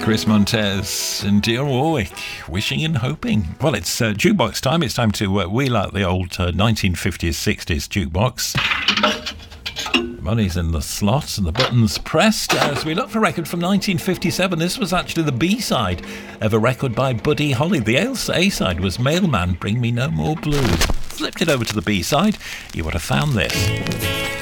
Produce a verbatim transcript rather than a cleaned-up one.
Chris Montez and Dionne Warwick, Wishing and Hoping. Well, it's uh, jukebox time. It's time to uh, wheel out the old uh, nineteen fifties, sixties jukebox. The money's in the slot and the buttons pressed as we look for a record from nineteen fifty-seven. This was actually the B-side of a record by Buddy Holly. The A-side was Mailman, Bring Me No More Blues. Flipped it over to the B-side, you would have found this.